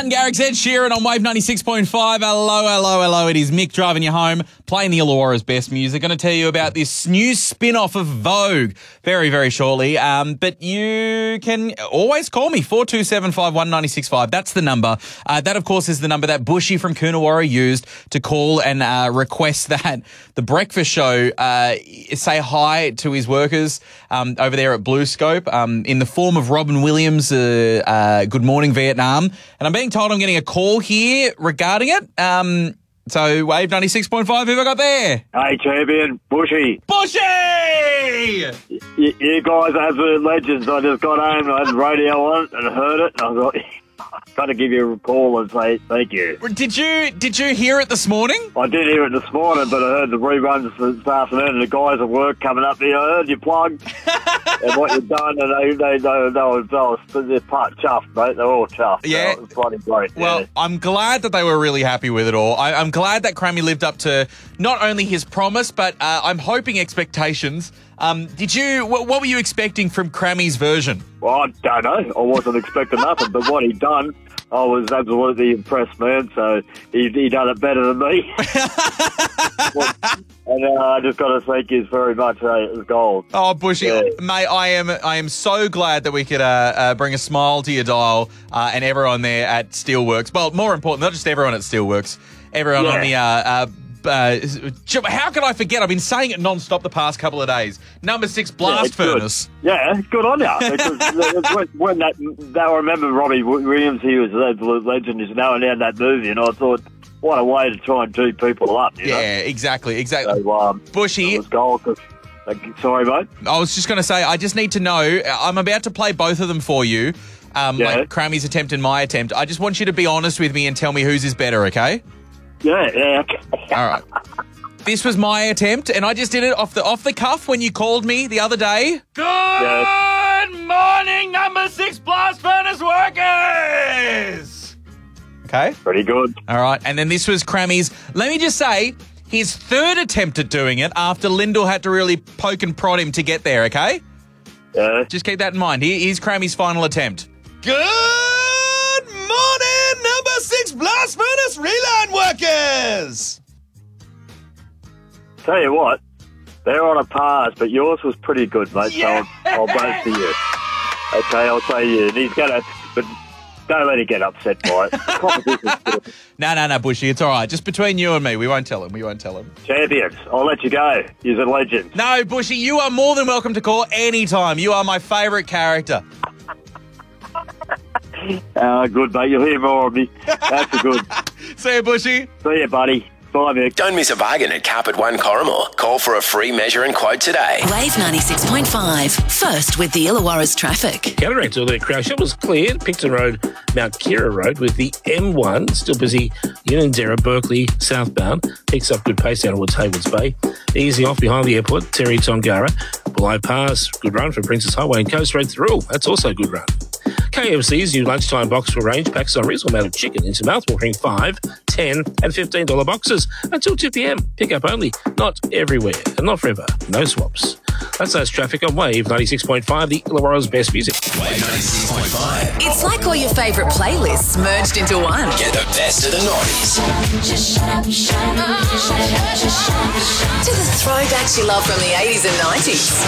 Martin Garrix, Ed Sheeran on Wave 96.5. Hello. It is Mick driving you home, playing the Illawarra's best music. Going to tell you about this new spin-off of Vogue very, very shortly. But you can always call me, 42751965. That's the number. That, of course, is the number that Bushy from Coonawarra used to call and request that the breakfast show say hi to his workers over there at Blue Scope in the form of Robin Williams' Good Morning Vietnam. And I'm being told I'm getting a call here regarding it. So, Wave 96.5, who have I got there? Hey, champion, Bushy. Bushy! You guys are absolute legends. I just got home, I had the radio on and heard it, and I thought, got to give you a call and say thank you. Did you hear it this morning? I did hear it this morning, but I heard the reruns this afternoon, and the guys at work coming up here, I heard you plug and what you've done, and they're part chuffed, mate. They're all chuffed. Yeah. So it's bloody great. Well, yeah. I'm glad that they were really happy with it all. I'm glad that Crammy lived up to not only his promise, but I'm hoping expectations. What were you expecting from Crammy's version? Well, I don't know. I wasn't expecting nothing, but what he done, I was absolutely impressed, man. So he done it better than me. And I just got to thank you very much. It was gold. Oh, Bushy, mate, I am so glad that we could bring a smile to your dial and everyone there at Steelworks. Well, more important, not just everyone at Steelworks, everyone on the how could I forget? I've been saying it non-stop the past couple of days. Number 6 blast furnace. Good. Yeah, good on you. Because when that, I remember Robbie Williams, he was an absolute legend. He's now in that movie, and I thought, what a way to try and do people up. You know? Exactly. So, Bushy. It was gold. Sorry, mate. I was just going to say, I just need to know, I'm about to play both of them for you, like Crammy's attempt and my attempt. I just want you to be honest with me and tell me whose is better, okay? Yeah. All right. This was my attempt, and I just did it off the cuff when you called me the other day. Good morning, number 6 blast furnace workers. Okay. Pretty good. All right, and then this was Crammy's. Let me just say, his third attempt at doing it after Lyndall had to really poke and prod him to get there. Okay. Yeah. Just keep that in mind. Here's Crammy's final attempt. Good morning, number 6 blast furnace reline workers. Tell you what, they're on a pass, but yours was pretty good, mate. Yeah. So I'll both to you. Okay, I'll say you. And he's gonna, but don't let him get upset by it. No, Bushy, it's all right. Just between you and me, we won't tell him. Champions, I'll let you go. He's a legend. No, Bushy, you are more than welcome to call anytime. You are my favourite character. Good, mate. You'll hear more of me. That's good. See you, Bushy. See you, buddy. Bye, Mick. Don't miss a bargain at Carpet One Corrimore. Call for a free measure and quote today. Wave 96.5. First with the Illawarra's traffic. Cataract earlier crash. It was cleared. Picton Road, Mount Kira Road with the M1 still busy. Unanderra, Berkeley, southbound. Picks up good pace down towards Haywards Bay. Easy off behind the airport. Terry Tongara. Bulli Pass. Good run for Princess Highway and Coast Road through. That's also a good run. KFC's new lunchtime box for range packs on reasonable amount of chicken into mouthwatering $5, $10 and $15 boxes until 2 p.m. Pick up only, not everywhere and not forever. No swaps. That's us traffic on Wave 96.5, the Illawarra's best music. Wave 96.5. It's like all your favourite playlists merged into one. Get the best of the 90s. To the throwbacks you love from the 80s and 90s.